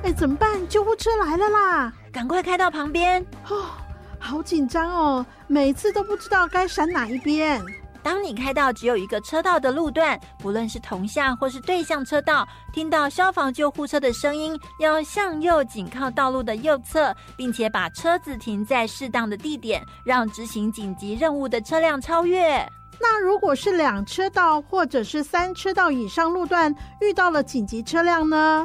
怎么办？救护车来了啦！ 赶快开到旁边。 好紧张哦，每次都不知道该闪哪一边。 当你开到只有一个车道的路段，不论是同向或是对向车道，听到消防救护车的声音，要向右紧靠道路的右侧，并且把车子停在适当的地点，让执行紧急任务的车辆超越。 那如果是2车道或者是3车道以上路段遇到了紧急车辆呢？